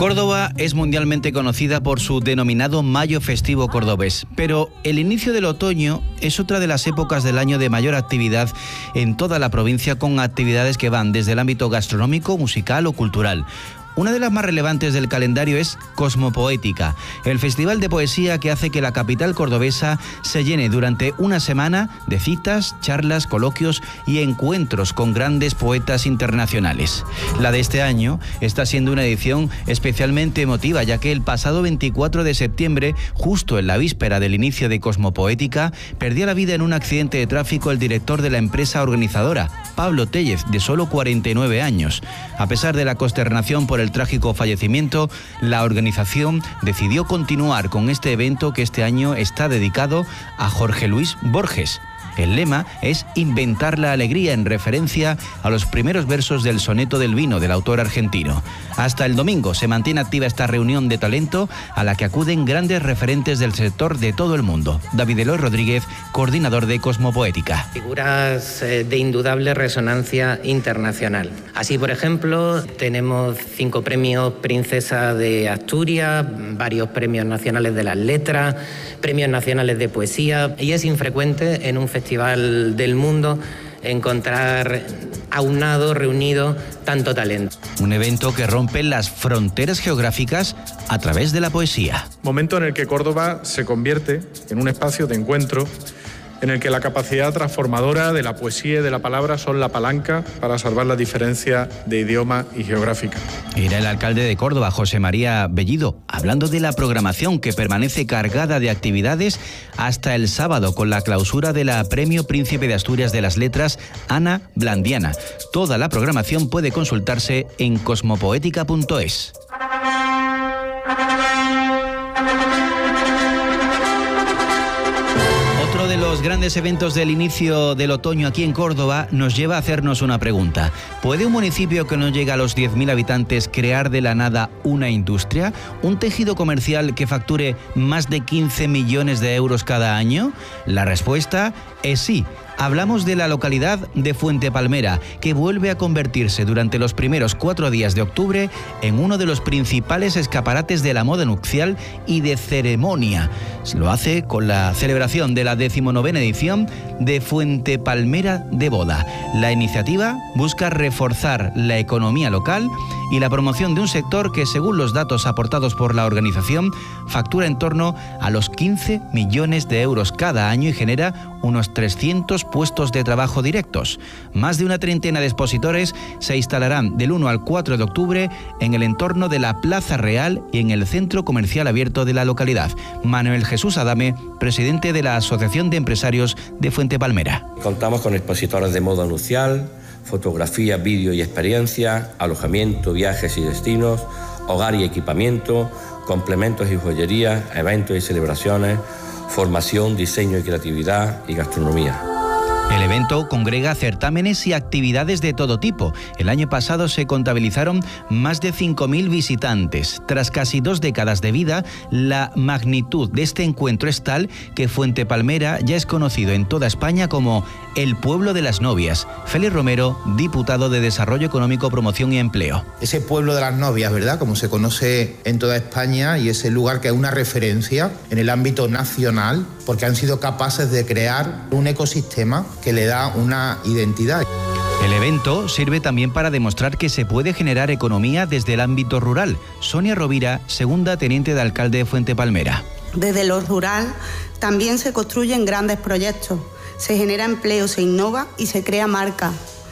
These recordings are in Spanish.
Córdoba es mundialmente conocida por su denominado Mayo Festivo Cordobés, pero el inicio del otoño es otra de las épocas del año de mayor actividad en toda la provincia, con actividades que van desde el ámbito gastronómico, musical o cultural. Una de las más relevantes del calendario es Cosmopoética, el festival de poesía que hace que la capital cordobesa se llene durante una semana de citas, charlas, coloquios y encuentros con grandes poetas internacionales. La de este año está siendo una edición especialmente emotiva, ya que el pasado 24 de septiembre, justo en la víspera del inicio de Cosmopoética, perdió la vida en un accidente de tráfico el director de la empresa organizadora, Pablo Tellez, de solo 49 años. A pesar de la consternación por el trágico fallecimiento, la organización decidió continuar con este evento que este año está dedicado a Jorge Luis Borges. El lema es Inventar la alegría, en referencia a los primeros versos del Soneto del Vino del autor argentino. Hasta el domingo se mantiene activa esta reunión de talento a la que acuden grandes referentes del sector de todo el mundo. David Eloy Rodríguez, coordinador de Cosmopoética. Figuras de indudable resonancia internacional. Así, por ejemplo, tenemos 5 premios Princesa de Asturias, varios premios nacionales de las letras, premios nacionales de poesía, y es infrecuente en un festival del mundo encontrar aunado, reunido, tanto talento. Un evento que rompe las fronteras geográficas a través de la poesía. Momento en el que Córdoba se convierte en un espacio de encuentro en el que la capacidad transformadora de la poesía y de la palabra son la palanca para salvar la diferencia de idioma y geográfica. Era el alcalde de Córdoba, José María Bellido, hablando de la programación que permanece cargada de actividades hasta el sábado, con la clausura de la Premio Príncipe de Asturias de las Letras, Ana Blandiana. Toda la programación puede consultarse en cosmopoética.es. De los grandes eventos del inicio del otoño aquí en Córdoba nos lleva a hacernos una pregunta. ¿Puede un municipio que no llega a los 10.000 habitantes crear de la nada una industria? ¿Un tejido comercial que facture más de 15 millones de euros cada año? La respuesta es sí. Hablamos de la localidad de Fuente Palmera, que vuelve a convertirse durante los primeros 4 días de octubre en uno de los principales escaparates de la moda nupcial y de ceremonia. Lo hace con la celebración de la 19ª edición de Fuente Palmera de Boda. La iniciativa busca reforzar la economía local y la promoción de un sector que, según los datos aportados por la organización, factura en torno a los 15 millones de euros cada año y genera unos 300 puestos de trabajo directos. Más de una treintena de expositores se instalarán del 1 al 4 de octubre en el entorno de la Plaza Real y en el centro comercial abierto de la localidad. Manuel Jesús Adame, presidente de la Asociación de Empresarios de Fuente Palmera. Contamos con expositores de moda nupcial, fotografía, vídeo y experiencia, alojamiento, viajes y destinos, hogar y equipamiento, complementos y joyería, eventos y celebraciones, formación, diseño y creatividad y gastronomía. El evento congrega certámenes y actividades de todo tipo. El año pasado se contabilizaron más de 5.000 visitantes. Tras casi 2 décadas de vida, la magnitud de este encuentro es tal que Fuente Palmera ya es conocido en toda España como el pueblo de las novias. Félix Romero, diputado de Desarrollo Económico, Promoción y Empleo. Ese pueblo de las novias, ¿verdad?, como se conoce en toda España, y ese lugar que es una referencia en el ámbito nacional, porque han sido capaces de crear un ecosistema que le da una identidad. El evento sirve también para demostrar que se puede generar economía desde el ámbito rural. Sonia Rovira, segunda teniente de alcalde de Fuente Palmera. Desde lo rural también se construyen grandes proyectos, se genera empleo, se innova y se crea marca.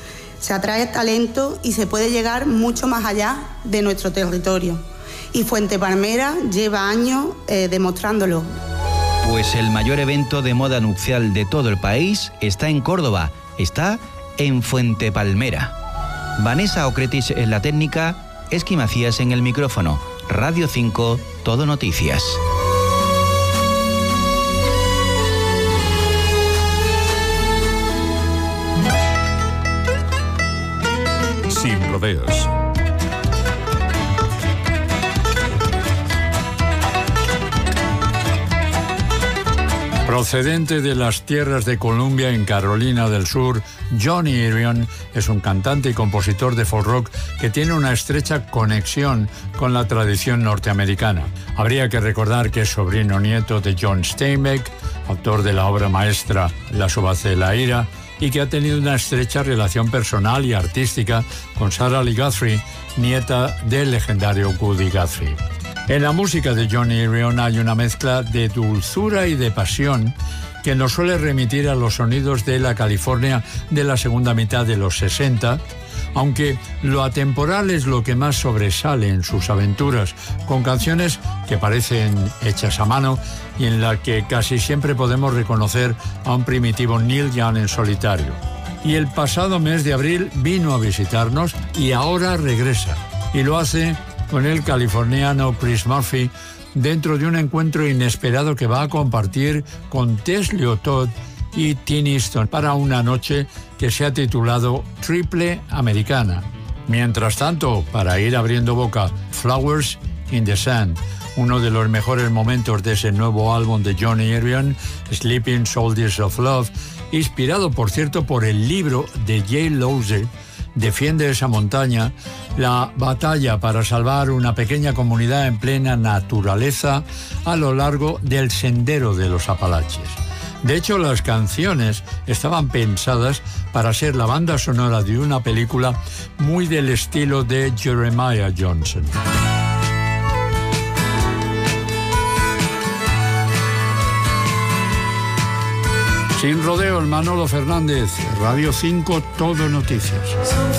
Se atrae talento y se puede llegar mucho más allá de nuestro territorio. Y Fuente Palmera lleva años demostrándolo. Pues el mayor evento de moda nupcial de todo el país está en Córdoba, está en Fuente Palmera. Vanessa Ocretis en la técnica, Esqui Macías en el micrófono. Radio 5, Todo Noticias. Sin rodeos. Procedente de las tierras de Columbia en Carolina del Sur, Johnny Irion es un cantante y compositor de folk rock que tiene una estrecha conexión con la tradición norteamericana. Habría que recordar que es sobrino nieto de John Steinbeck, autor de la obra maestra La Subasta de la Ira, y que ha tenido una estrecha relación personal y artística con Sarah Lee Guthrie, nieta del legendario Woody Guthrie. En la música de Johnny Irion hay una mezcla de dulzura y de pasión que nos suele remitir a los sonidos de la California de la segunda mitad de los 60, aunque lo atemporal es lo que más sobresale en sus aventuras, con canciones que parecen hechas a mano y en las que casi siempre podemos reconocer a un primitivo Neil Young en solitario. Y el pasado mes de abril vino a visitarnos y ahora regresa, y lo hace con el californiano Chris Murphy dentro de un encuentro inesperado que va a compartir con Tess Liotot y Tim Easton para una noche que se ha titulado Triple Americana. Mientras tanto, para ir abriendo boca, Flowers in the Sand, uno de los mejores momentos de ese nuevo álbum de Johnny Irion, Sleeping Soldiers of Love, inspirado, por cierto, por el libro de Jay Louse, Defiende esa montaña, la batalla para salvar una pequeña comunidad en plena naturaleza a lo largo del sendero de los Apalaches. De hecho, las canciones estaban pensadas para ser la banda sonora de una película muy del estilo de Jeremiah Johnson. Sin rodeos, Manolo Fernández, Radio 5, Todo Noticias.